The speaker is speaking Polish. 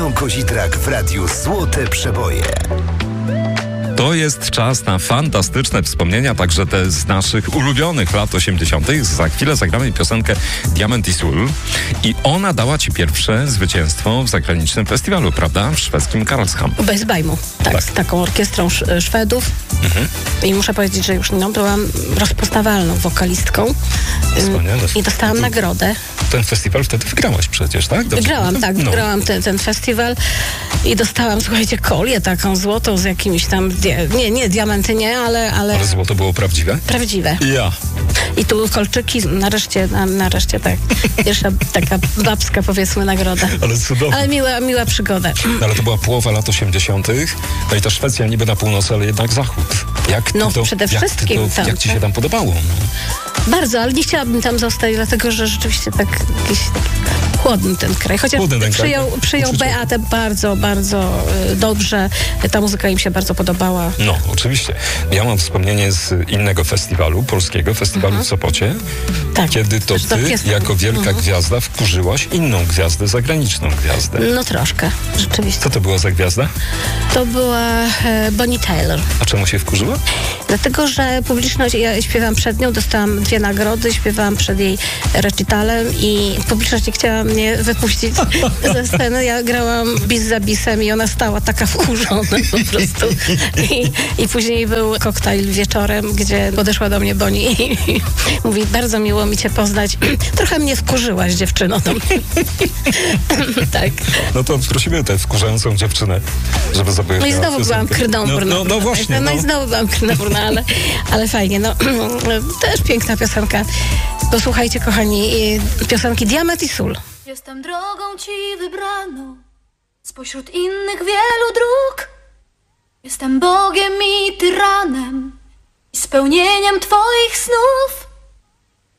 Kozidrak w radiu Złote Przeboje. To jest czas na fantastyczne wspomnienia, także te z naszych ulubionych lat 80. Za chwilę zagramy piosenkę Diament i Sól i ona dała ci pierwsze zwycięstwo w zagranicznym festiwalu, prawda? W szwedzkim Karlshamn. Bez bajmu, tak, z taką orkiestrą Szwedów. I muszę powiedzieć, że już byłam rozpoznawalną wokalistką. Wspaniale. I dostałam nagrodę. Ten festiwal wtedy wygrałaś przecież, tak? Wygrałam ten festiwal i dostałam, słuchajcie, kolię taką złotą z jakimiś tam, nie, diamenty nie, ale... Ale złoto było prawdziwe? Prawdziwe. Ja. I tu kolczyki, nareszcie tak, pierwsza taka babska, powiedzmy, nagroda. Ale cudownie. Ale miła przygoda. Ale to była połowa lat 80. No i ta Szwecja niby na północy, ale jednak zachód. Przede wszystkim. Jak ci się tam podobało? Bardzo, ale nie chciałabym tam zostać, dlatego że rzeczywiście tak jakiś chłodny ten kraj. Chociaż przyjął Beatę bardzo, bardzo dobrze. Ta muzyka im się bardzo podobała. No, oczywiście. Ja mam wspomnienie z innego festiwalu, polskiego festiwalu w Sopocie, kiedy to ty, jako wielka gwiazda, wkurzyłaś inną gwiazdę, zagraniczną gwiazdę. No troszkę, rzeczywiście. Co to była za gwiazda? To była Bonnie Tyler. A czemu się wkurzyła? Dlatego, że publiczność, ja śpiewałam przed nią, dostałam 2 nagrody, śpiewałam przed jej recitalem i publiczność nie chciała mnie wypuścić ze sceny. Ja grałam bis za bisem i ona stała taka wkurzona po prostu. I później był koktajl wieczorem, gdzie podeszła do mnie Bonnie i mówi, bardzo miło mi cię poznać. Trochę mnie wkurzyłaś, dziewczyno. Tak. No to prosimy tę wkurzającą dziewczynę, żeby zapowiedziała. No i znowu byłam krnąbrna. No właśnie. No i znowu byłam krnąbrna, ale fajnie. Też piękna piosenka. Posłuchajcie, kochani, piosenki Diament i Sól. Jestem drogą ci wybraną spośród innych wielu dróg. Jestem Bogiem i tyranem i spełnieniem twoich snów.